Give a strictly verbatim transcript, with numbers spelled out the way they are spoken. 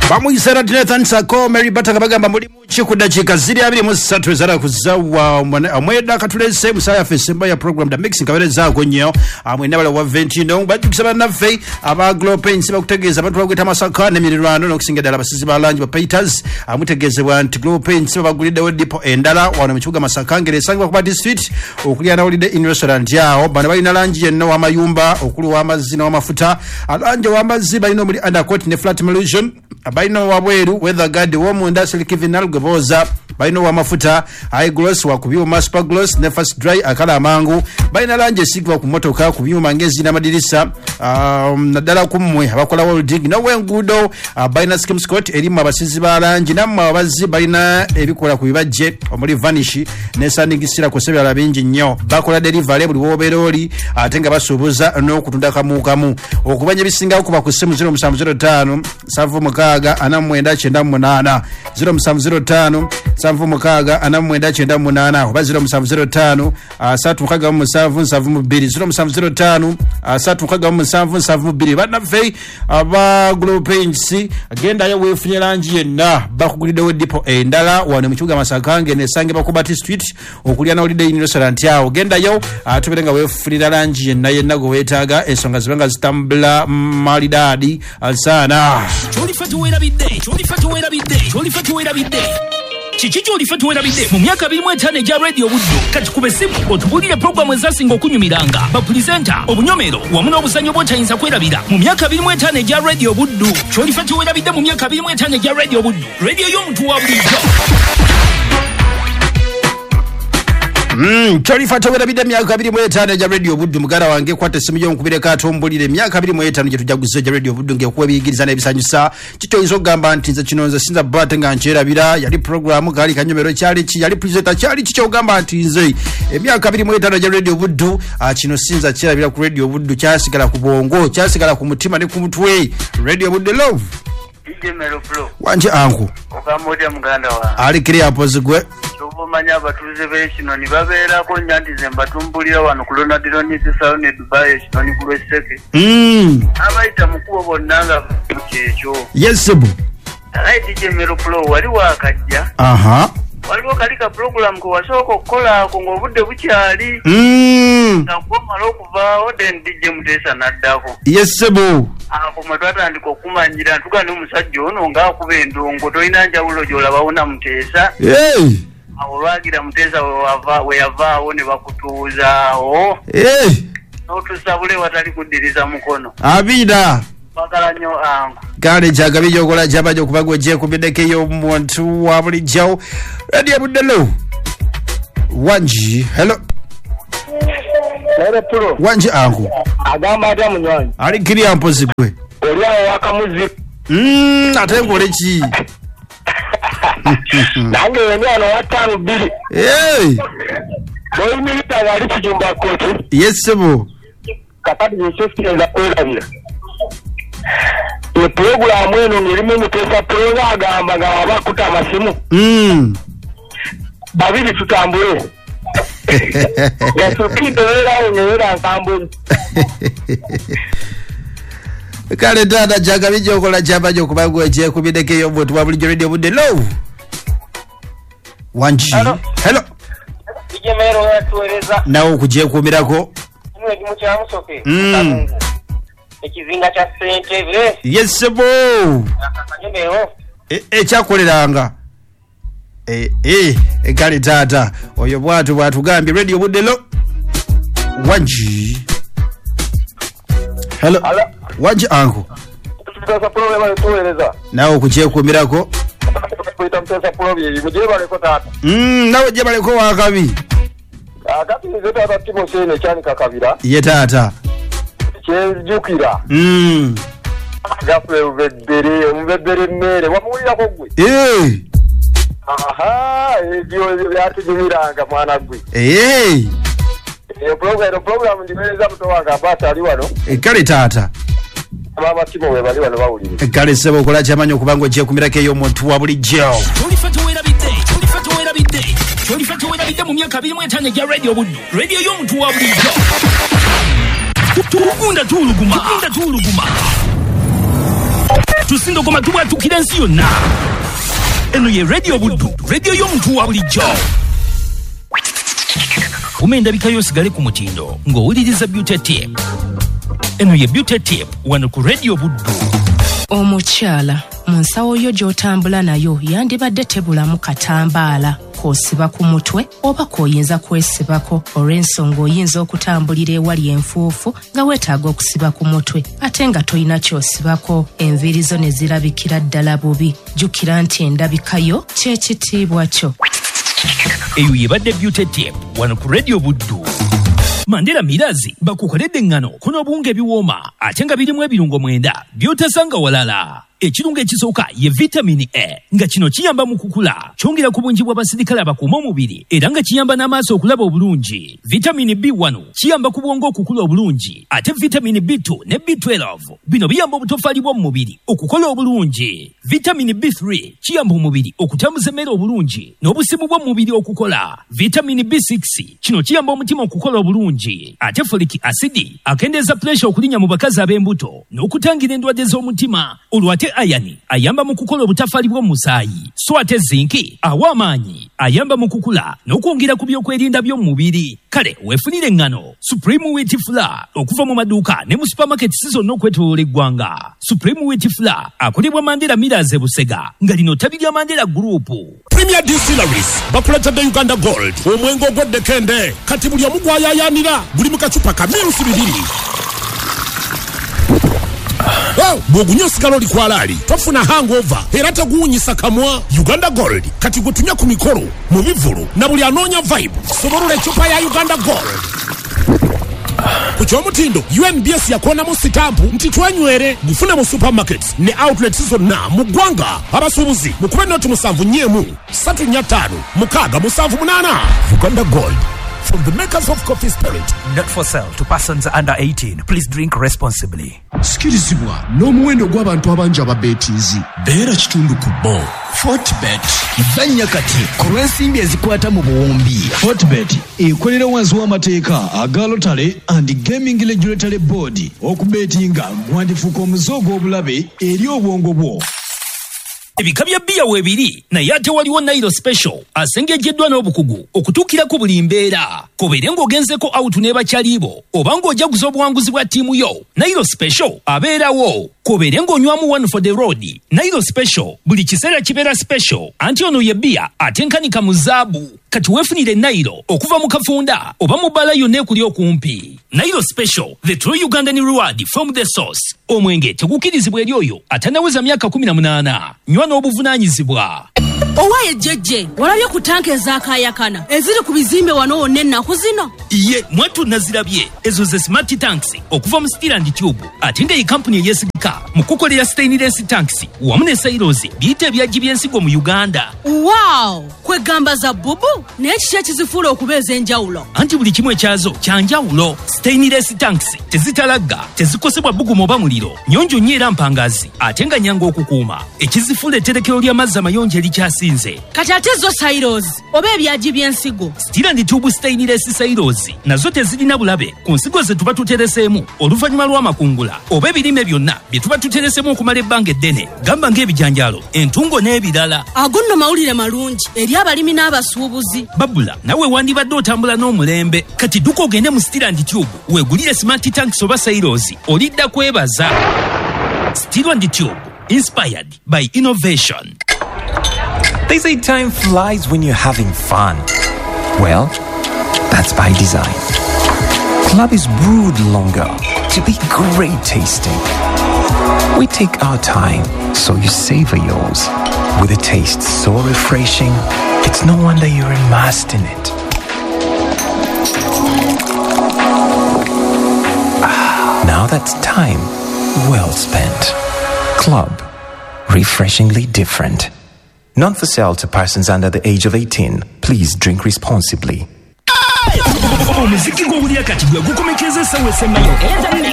Bamuyisera Nathan Sako Mary Bataka bagamba muri muchi kudachika ziri abiri mu satu ezara kuzawa amweda katulese musaya fesemba ya program da mixing kabereza gonyo amwe nabala wa ventino batukisaba nafe aba Globe Paints bakutegeza abantu bagwita masaka nemirirwano nokusinga dala basizi balanji ba Painters amutegezebwa anti Globe Paints bagulide wedipo endala wana michuga masaka ngere sangi bakuba district okulia na holiday in restaurant yao bana bali na lanji yenno amayumba okulu wa mazina wa mafuta alanje wa maziba ino muri undercoat ne flat illusion baino wabweru weather guard wo munda silikivinal goboza baino wa mafuta high gloss wa kubyuma super gloss ne fast dry akala amangu baina lanje sigwa ku motoka kubyuma ngezi na madirisa um, nadala kumwe abakola welding na wengudo uh, baina skim scott elimu abasizi balanje namma abazi baina ebikola ku bibaje omuli vanish ne sanigisira ku sebya labinji nnyo bakola delivery buli woberoli atenga basubuza no kutunda kamukamu okubanya bisinga kuba ku simu zero seven zero five savu mukaga anamwenda chenda munana zero seven zero five savu mukaga anamwenda chenda munana oba zero seven zero five asatu mukaga mu savu savu mu biri zero seven zero five asatu mukaga mu savu savu mu biri bana fei aba Globe Paints agenda ya wefunye lanji yenna bakugulide wedipo endala wane muchuga masakange ne sange bakubati street okulia na holiday in restaurant yao genda yo atuberenga wefunira lanji yenna yenna go wetaga esonga zibanga zitambula malidadi alsana choli fatu wera bidde choli fatu wera bidde choli fatu wera bidde chichicho olifatu wera bidde mu myaka abiri mu etaano ja radio buddo kati kube simu otubulire programu ezasinga okunyumiranga ba presenter obunyomero wamu n'obuzanyo bw'otayinza kwerabira mu myaka abiri mu etaano ja radio buddo choli fatu wera bidde mu myaka abiri mu etaano ja radio buddo radio y'omuntu wa bulijjo. Mm, choli fatu wera bidde myaka abiri mu etaano ja radio buddo mugara wange kwate simu yo nkubire katombulire myaka abiri mu etaano je tujaguze ja radio buddo ngekuwa biyigiriza na ebisanyusa kito izo gamba ntinza kinonza sinza bate nga ncherabira yali program kali kanyomero cyali ki yali presenter cyali kicho gamba ntinze emyaka abiri mu etaano ja radio buddo kino sinza cherabira ku radio buddo kyasigala ku bongo kyasigala ku mutima ne ku mutwe radio buddo love Ijemero flow wanje angu okamoja muganda wa ali kiri apozigwe chobomanya abatuze b'ekino ni babeera ko nyandize mbatumbulira wano ku Ronald Ronis Sound Dubai ekino ni kulweseke mm abaita mukubo bonnanga kyekyo yesebu right Ijemero flow wali wakajja aha waliwo kalika program ko wasoko kola ko ngobudde bukyali mm nakoma lokuva oden D J Mutesa naddako yesebu ako matwata ndiko kumanyira tukane omusajja ono ngaakuba endongo toyina njawulo gyolabawona Mutesa hey awulagira Mutesa wava weyavaawo ne bakutuuzaawo hey n'otusabule watali kuddiriza mukono abida bagala nnyo angu kale kyagabi gyokola kyabajo kubagwe gye kubideke y'omuntu wa bulijjo radio buddelo wanji hello Lere Pro wanji angu agamba ata munywanyi ali kiri ampozigwe oli awo wakamuzi mm atengole ki nange weniano wataano bbiri hey boyimilita nga ali kijumba kotu yesebo kakati nsesikiriza kwerabira e programu eno ngerimu Mutesa Pro agamba nga wabakuta amasimu mm babiri tutambule yasukide werawo ngewera nsambule kale dada jagabi gyokola kyabajo kubagwe gye kubideke y'omuntu wa bulijjo radio buddelo wanji hello hello Ijemero yatueleza nawo kugyekumirako mwe gimu kya musoke mm ekizinga kya ssentebe yesebo akakanyomero ekyakoleranga eh eh kale tata oyo bwatu bwatugambye radio buddelo wanji hello hello wanji anko Mutesa Pro yatueleza nawo kugyekumirako kuita Mutesa Pro bye mujye baleko tata mm nawo gye baleko wakabi akati nzeta tata timo sene cyane kakabira ye tata kyejukira mm gafule ubedere umbedere mere wamulira kogwe eh aha ebyo byatujumiranga mwana gwe eh e program program ndimeza mutowanga bata ali wano kale tata baba timo we bali wano bawulire kale sebo kola kyamanyo kubango gye kumirako y'omuntu wa bulijjo choli fatu wera bidde choli fatu wera bidde choli fatu wera bidde mu myaka abiri mu etaano ja radio buddo radio y'omuntu wa bulijjo tukunda tuluguma tukunda tuluguma tusindogoma tubwatukira ensi yonna. Eno ye Radio Buddu, radio y'omuntu wa bulijjo. Umendabika yosigale ku mutindo ng'owuliriza Beauty Tip. Eno ye Beauty Tip wano ku Radio Buddu. Omukyala mu nsawo yo gy'otambula nayo yandibadde tebulamu katambaala k'osiba ku mutwe oba k'oyinza kwesibako olw'ensonga oyinza okutambulira ewali enfuufu nga weetaaga okusiba ku mutwe ate nga toyina ky'osibako enviiri zo ne zirabikira ddala bubi. Jjukira nti endabika yo kye kitiibwa kyo. Eyo yebadde Beauty Tip wano ku Radio Buddu. Mandela Mirazi bakukoledde ngano kuno bunge biwooma ate nga birimu ebirungo mwenda by'otasanga walala. Ekirungo ekisooka ye vitamini A nga kino kiyamba mu kukula kyongera ku bungi bw'abasirikale abakuuma omubiri era nga kiyamba n'amaaso okulaba obulungi. Vitamini B one kiyamba ku bwongo okukula obulungi ate vitamini B two ne B twelve bino biyamba obutofaali bw'omu mubiri okukola obulungi. Vitamini B three kiyamba omubiri okutambuza emmere obulungi n'obusimu bw'omu mubiri okukola. Vitamini B six kino kiyamba omutima okukola obulungi ate folic acid akendeeza pressure okulinnya mu bakazi ab'embuto n'okutangira endwadde z'omutima olwate ayani ayamba mu kukola obutafaali bw'omusaayi so ate zinki awa amaanyi ayamba mu kukula n'okwongera ku byokwerinda by'omu mubiri. Kale weefunire engano Supreme Wheat Flour okuva mu maduuka ne mu supermarket zonna okwetooloola eggwanga. Supreme Wheat Flour akolebwa Mandela Millers e Busega nga lino ttabi lya Mandela Group. Premier Distilleries bakuletedde Uganda Gold omwengo ogw'eddekende kati buli omu gwayaayaanira guli mu kacupa ka mirusi bibiri. Oh, bw'ogunywa osigala oli kwalaali tofuna hangover era teguwunyisa kamwa. Uganda Gold kati gutumya ku mikolo mu bivulu na buli anoonya vibe soborula ecupa ya Uganda Gold. Ku ky'omutindo U N B S yakonamu sitampu nti twenywere gufune mu supermarkets ne outlets zonna mu ggwanga. Abasuubuzi mukube noti musanvu nnyemu ssatu nnya ttaano mukaaga musanvu munaana. Uganda Gold from the makers of Coffee Spirit. Not for sale to persons under eighteen. Please drink responsibly. Sikirizibwa n'omuwendo gw'abantu abangi ababeetiizi beera kitundu ku bo. Fortbet zanya kati ku lw'ensimbi ezikwata mu buwumbi. Fortbet ekolera wansi w'amateeka aga Lottery and Gaming Regulatory Board. Okubeetinga gwandifuuka omuze ogw'obulabe eri obwongo bwo. Ebika bya bbiya weebiri naye ate waliwo Nairo Special asengejjeddwa n'obukugu okutuukira ku buli mbeera. Kobeere ng'ogenzeko out n'ebakyaliibo oba ng'ojaguza obuwanguzi bwa ttiimu yo, Nairo Special abeerawo. Kobeere ng'onywamu one for the road, Nairo Special buli kiseera kibeera special anti ono ye bbiya atenkanika mu zaabu. Kati weefunire Nairo okuva mu kafunda oba mu bbala yonna ekuli okumpi. Nairo Special, the true Ugandan reward from the source. Omwenge tegukirizibwa eri oyo atanaweza myaka kumi na munaana. Nywa n'obuvunaanyizibwa. Owaye jjejje walabye ku tanka ezaakaayakana eziri ku bizimbe wano wonna ennaku zino. Ye mwatu nazirabye ezo ze smart tanks okuva mu Steel and Tube ate nga ye kampuni eyeesigika mu kukolera stainless tanks wamu ne silos biyita ebyaggi by'ensigo mu Uganda. Wow, kwegamba za bubu naye kiki ekizifuula okubeeza enjawulo? Anti buli kimu ekyazo kya njawulo. Stainless tanks tezitalagga, tezikosebwa bbugumu oba muliro, nnyonjo nnyo era mpangaazi ate nga nnyangu okukuuma. Ekizifuula etterekero ly'amazzi amayonjo erikyasinze. Kati ate zo silos oba ebyaggi by'ensigo? Steel and Tube stainless silos nazo tezirina bulabe ku nsigo ze tuba tutereseemu oluvannyuma lw'amakungula oba ebirime byonna bye tuba tutereseemu okumala ebbanga eddene, gamba ng'ebijanjaalo, entungo n'ebirala. Ago nno mawulire malungi eri abalimi n'abasuubuzi. Babula nawe wandibadde otambula n'omulembe. Kati dduka ogende mu Steel and Tube weegulire smart tanks oba silos olidda kwebaza. Steel and Tube, inspired by innovation. They say time flies when you're having fun. Well, that's by design. Club is brewed longer to be great tasting. We take our time, so you savor yours. With a taste so refreshing, it's no wonder you're immersed in it. Ah, now that's time well spent. Club, refreshingly different. Not for sale to persons under the age of eighteen. Please drink responsibly. Omuziki gw'owulira kati gwe gukomekeza essaawa esembayo.